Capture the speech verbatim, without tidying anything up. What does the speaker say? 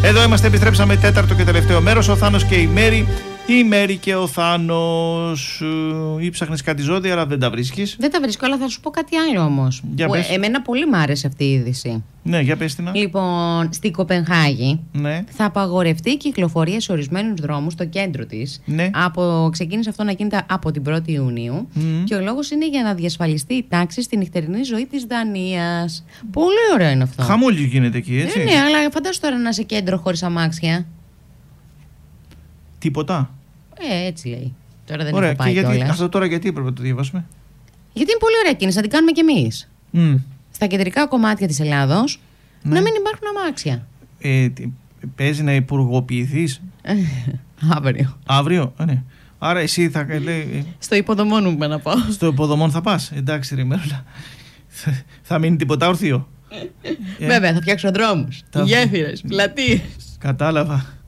Εδώ είμαστε, επιστρέψαμε τέταρτο και τελευταίο μέρος. Ο Θάνος και η Μέρη. Η Μέρη και ο Θάνος. Ήψαχνες κάτι ζώδια, αλλά δεν τα βρίσκεις. Δεν τα βρίσκω, αλλά θα σου πω κάτι άλλο όμως. Που εμένα πολύ μ' άρεσε αυτή η είδηση. Ναι, για πες την. Λοιπόν, στην Κοπενχάγη ναι. θα απαγορευτεί η κυκλοφορία σε ορισμένους δρόμους στο κέντρο της. Ναι. Από, ξεκίνησε αυτό να γίνεται από την πρώτη Ιουνίου. Mm. Και ο λόγος είναι για να διασφαλιστεί η τάξη στη νυχτερινή ζωή της Δανίας. Πολύ ωραίο είναι αυτό. Χαμούλη γίνεται εκεί, έτσι. Ναι, ναι, αλλά φαντάσου τώρα να είσαι κέντρο χωρίς αμάξια. Τίποτα. Ε, έτσι λέει. Τώρα δεν ωραία, έχω πάει και γιατί, κιόλας. αυτό τώρα γιατί έπρεπε να το διαβάσουμε. Γιατί είναι πολύ ωραία κίνηση, να την κάνουμε κι εμείς. Mm. Στα κεντρικά κομμάτια της Ελλάδος ναι. να μην υπάρχουν αμάξια. Ε, παίζει να υπουργοποιηθείς. Αύριο. Αύριο, ναι. Άρα εσύ θα λέει. Στο υποδομόν μου να πάω. Στο υποδομόν θα πας. Εντάξει, ρε Μέρουλα. Θα μείνει τίποτα όρθιο. Βέβαια, θα φτιάξω δρόμους, γέφυρες, πλατείες. Κατάλαβα.